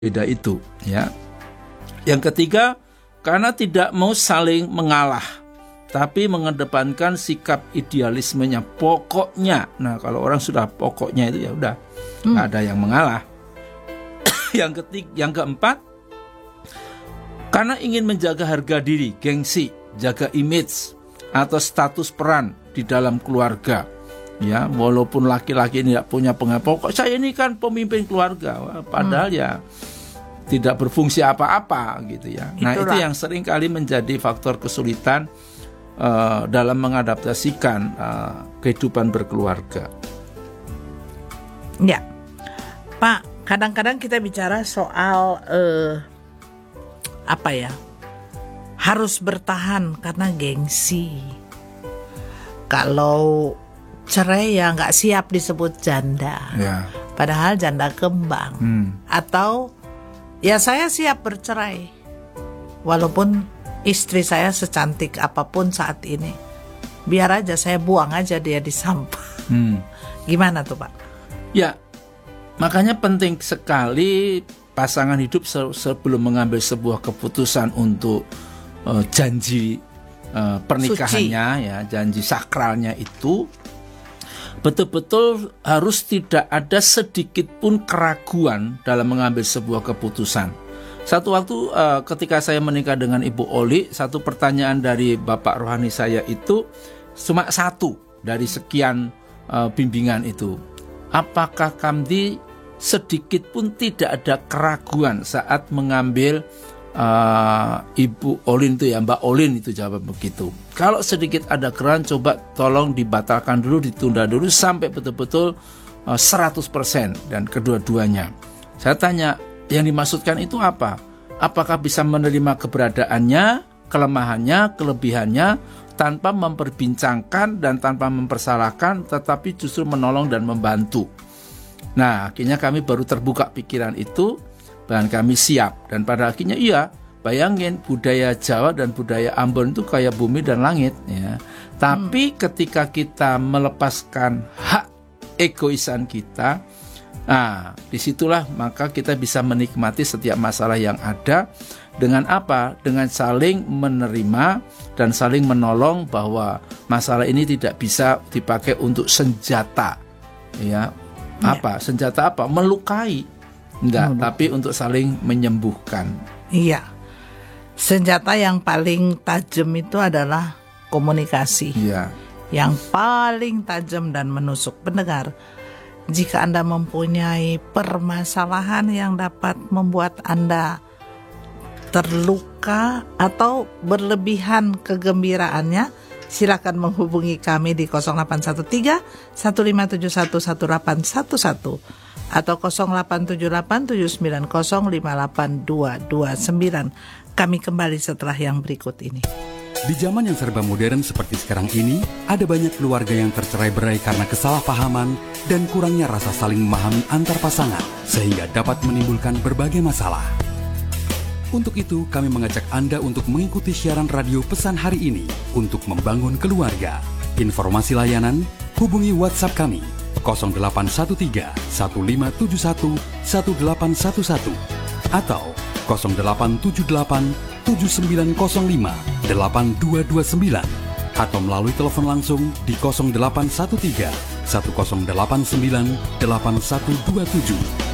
beda itu, ya. Yang ketiga, karena tidak mau saling mengalah, tapi mengedepankan sikap idealismenya, pokoknya. Nah, kalau orang sudah pokoknya itu ya udah, nggak ada yang mengalah. Yang keempat, karena ingin menjaga harga diri, gengsi, jaga image atau status peran di dalam keluarga. Ya, walaupun laki-laki ini tidak punya pengaruh, pokok saya ini kan pemimpin keluarga, padahal ya tidak berfungsi apa-apa gitu ya. Nah, itu yang sering kali menjadi faktor kesulitan dalam mengadaptasikan kehidupan berkeluarga. Ya, Pak, kadang-kadang kita bicara soal harus bertahan karena gengsi. Kalau cerai ya nggak siap disebut janda, padahal janda kembang. Atau ya saya siap bercerai, walaupun istri saya secantik apapun saat ini, biar aja saya buang aja dia di sampah. Gimana tuh Pak? Ya, makanya penting sekali pasangan hidup sebelum mengambil sebuah keputusan untuk janji pernikahannya, ya, janji sakralnya itu betul-betul harus tidak ada sedikit pun keraguan dalam mengambil sebuah keputusan. Satu waktu ketika saya menikah dengan Ibu Oli, satu pertanyaan dari Bapak rohani saya itu cuma satu dari sekian bimbingan itu. Apakah Kamdi sedikit pun tidak ada keraguan saat mengambil Ibu Olin itu ya, Mbak Olin itu jawab begitu. Kalau sedikit ada keraguan, coba tolong dibatalkan dulu, ditunda dulu sampai betul-betul 100% dan kedua-duanya. Saya tanya, yang dimaksudkan itu apa? Apakah bisa menerima keberadaannya, kelemahannya, kelebihannya tanpa memperbincangkan dan tanpa mempersalahkan, tetapi justru menolong dan membantu. Nah, akhirnya kami baru terbuka pikiran itu dan kami siap. Dan pada akhirnya iya, bayangin budaya Jawa dan budaya Ambon itu kayak bumi dan langit, ya. Tapi ketika kita melepaskan hak egoisan kita, nah disitulah maka kita bisa menikmati setiap masalah yang ada. Dengan apa? Dengan saling menerima dan saling menolong, bahwa masalah ini tidak bisa dipakai untuk senjata, ya. Apa? Senjata apa? Melukai. Enggak, tapi untuk saling menyembuhkan. Iya. Senjata yang paling tajam itu adalah komunikasi. Iya. Yang paling tajam dan menusuk. Pendengar, jika Anda mempunyai permasalahan yang dapat membuat Anda terluka atau berlebihan kegembiraannya, silakan menghubungi kami di 0813 1571 1811 atau 0878 790 58229. Kami kembali setelah yang berikut ini. Di zaman yang serba modern seperti sekarang ini, ada banyak keluarga yang tercerai-berai karena kesalahpahaman dan kurangnya rasa saling memahami antar pasangan, sehingga dapat menimbulkan berbagai masalah. Untuk itu, kami mengajak Anda untuk mengikuti siaran radio Pesan Hari Ini untuk membangun keluarga. Informasi layanan, hubungi WhatsApp kami 0813 1571 1811 atau 0878 7905 8229 atau melalui telepon langsung di 0813 1089 8127.